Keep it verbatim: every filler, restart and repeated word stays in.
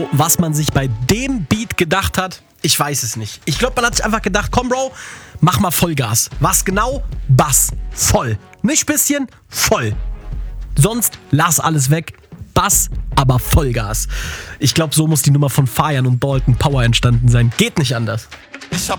Was man sich bei dem Beat gedacht hat, ich weiß es nicht. Ich glaube, man hat sich einfach gedacht, komm Bro, mach mal Vollgas. Was genau? Bass. Voll. Nicht bisschen, voll. Sonst lass alles weg. Bass, aber Vollgas. Ich glaube, so muss die Nummer von Fayan und Dalton Power entstanden sein. Geht nicht anders. Ich hab